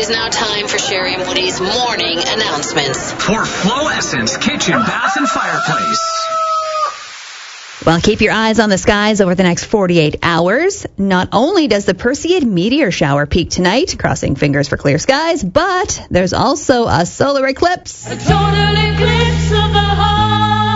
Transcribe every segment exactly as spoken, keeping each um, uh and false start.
is now time for Sherry and Woody's morning announcements. For Flow Essence Kitchen, Bath, and Fireplace. Well, keep your eyes on the skies over the next forty-eight hours. Not only does the Perseid meteor shower peak tonight, crossing fingers for clear skies, but there's also a solar eclipse. A total eclipse of the heart.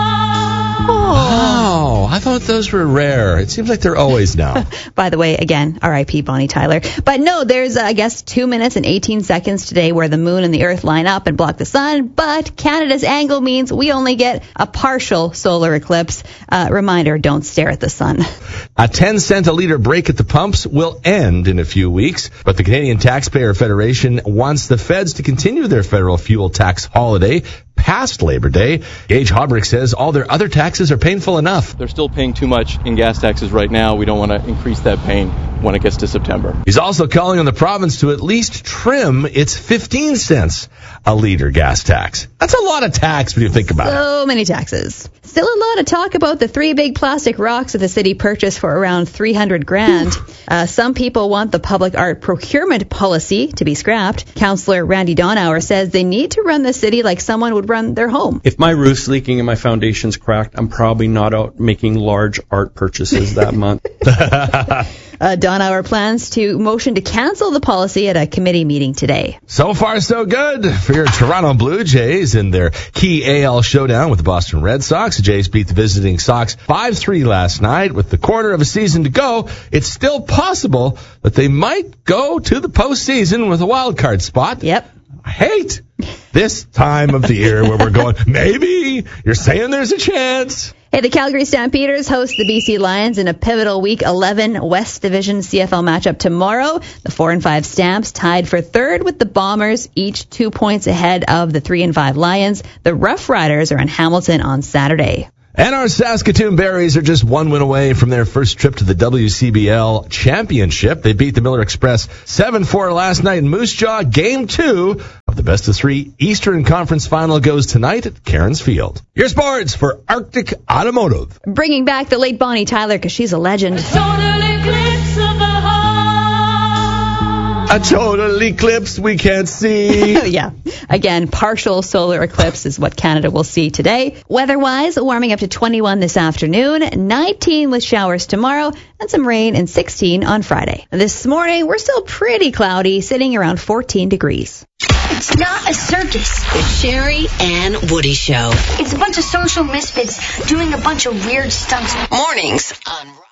Oh, I thought those were rare. It seems like they're always now. By the way, again, R I P Bonnie Tyler. But no, there's, uh, I guess, two minutes and eighteen seconds today where the moon and the earth line up and block the sun. But Canada's angle means we only get a partial solar eclipse. Uh, reminder, don't stare at the sun. A ten cent a litre break at the pumps will end in a few weeks, but the Canadian Taxpayer Federation wants the feds to continue their federal fuel tax holiday past Labor Day. Gage Hobrick says all their other taxes are painful enough. They're still paying too much in gas taxes right now. We don't want to increase that pain when it gets to September. He's also calling on the province to at least trim its fifteen cents a litre gas tax. That's a lot of tax when you think about it. So many taxes. Still a lot of talk about the three big plastic rocks that the city purchased for around three hundred grand. Uh, some people want the public art procurement policy to be scrapped. Councillor Randy Donauer says they need to run the city like someone would run their home. If my roof's leaking and my foundation's cracked, I'm probably not out making large art purchases that month. Uh, Donauer plans to motion to cancel the policy at a committee meeting today. So far, so good for your Toronto Blue Jays in their key A L showdown with the Boston Red Sox. The Jays beat the visiting Sox five three last night. With the quarter of a season to go, it's still possible that they might go to the postseason with a wild card spot. Yep. I hate this time of the year where we're going, maybe you're saying there's a chance. Hey, the Calgary Stampeders host the B C Lions in a pivotal Week eleven West Division C F L matchup tomorrow. The four and five Stamps tied for third with the Bombers, each two points ahead of the three and five Lions. The Rough Riders are in Hamilton on Saturday. And our Saskatoon Berries are just one win away from their first trip to the W C B L Championship. They beat the Miller Express seven four last night in Moose Jaw. Game two of the best of three Eastern Conference Final goes tonight at Cairns Field. Your sports for Arctic Automotive. Bringing back the late Bonnie Tyler because she's a legend. A total eclipse of the heart. A total eclipse we can't see. Yeah. Again, partial solar eclipse is what Canada will see today. Weather-wise, warming up to twenty-one this afternoon, nineteen with showers tomorrow, and some rain, and sixteen on Friday. This morning, we're still pretty cloudy, sitting around fourteen degrees. It's not a circus. The Sherry and Woody Show. It's a bunch of social misfits doing a bunch of weird stunts. Mornings on